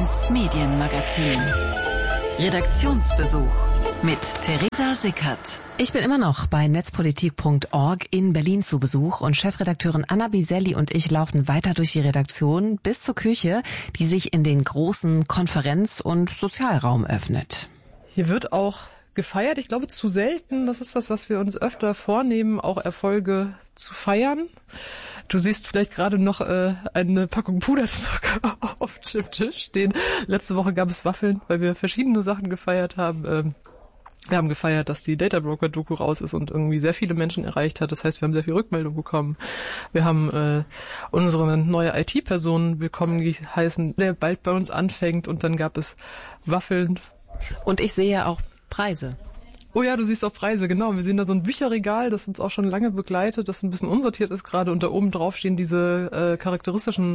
Basens Medienmagazin. Redaktionsbesuch mit Theresa Sickert. Ich bin immer noch bei netzpolitik.org in Berlin zu Besuch und Chefredakteurin Anna Biselli und ich laufen weiter durch die Redaktion bis zur Küche, die sich in den großen Konferenz- und Sozialraum öffnet. Hier wird auch gefeiert. Ich glaube, zu selten. Das ist was wir uns öfter vornehmen, auch Erfolge zu feiern. Du siehst vielleicht gerade noch eine Packung Puderzucker auf dem Tisch stehen. Letzte Woche gab es Waffeln, weil wir verschiedene Sachen gefeiert haben. Wir haben gefeiert, dass die Data Broker Doku raus ist und irgendwie sehr viele Menschen erreicht hat. Das heißt, wir haben sehr viel Rückmeldung bekommen. Wir haben unsere neue IT-Person willkommen geheißen, der bald bei uns anfängt, und dann gab es Waffeln. Und ich sehe auch Preise. Oh ja, du siehst auch Preise, genau. Wir sehen da so ein Bücherregal, das uns auch schon lange begleitet, das ein bisschen unsortiert ist gerade, und da oben drauf stehen diese charakteristischen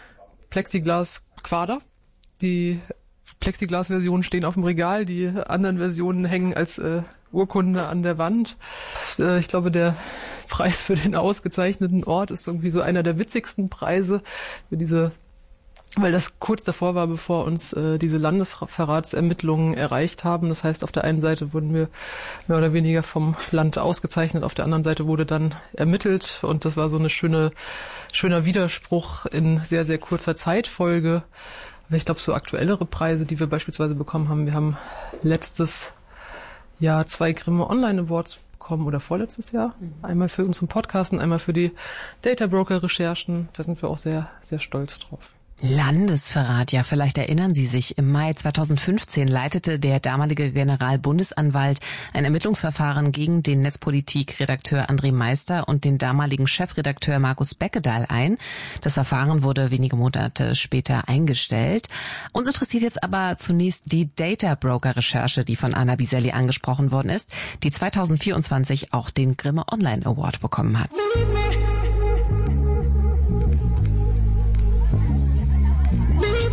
Plexiglas-Quader. Die Plexiglas-Versionen stehen auf dem Regal, die anderen Versionen hängen als Urkunde an der Wand. Ich glaube, der Preis für den ausgezeichneten Ort ist irgendwie so einer der witzigsten Preise für diese, weil das kurz davor war, bevor uns diese Landesverratsermittlungen erreicht haben. Das heißt, auf der einen Seite wurden wir mehr oder weniger vom Land ausgezeichnet, auf der anderen Seite wurde dann ermittelt, und das war so eine schöner Widerspruch in sehr, sehr kurzer Zeitfolge. Ich glaube, so aktuellere Preise, die wir beispielsweise bekommen haben, wir haben letztes Jahr 2 Grimme Online Awards bekommen, oder vorletztes Jahr. Einmal für unseren Podcast und einmal für die Data Broker Recherchen. Da sind wir auch sehr, sehr stolz drauf. Landesverrat, ja, vielleicht erinnern Sie sich, im Mai 2015 leitete der damalige Generalbundesanwalt ein Ermittlungsverfahren gegen den Netzpolitik-Redakteur André Meister und den damaligen Chefredakteur Markus Beckedahl ein. Das Verfahren wurde wenige Monate später eingestellt. Uns interessiert jetzt aber zunächst die Data Broker Recherche, die von Anna Biselli angesprochen worden ist, die 2024 auch den Grimme Online Award bekommen hat.